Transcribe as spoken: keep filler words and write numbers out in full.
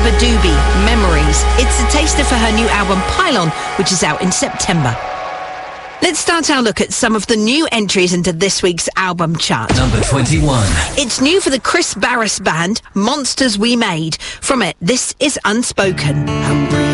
Huba Doobie, Memories. It's a taster for her new album Pylon, which is out in September. Let's start our look at some of the new entries into this week's album chart. Number twenty-one. It's new for the Chris Barris Band, Monsters We Made. From it, this is Unspoken.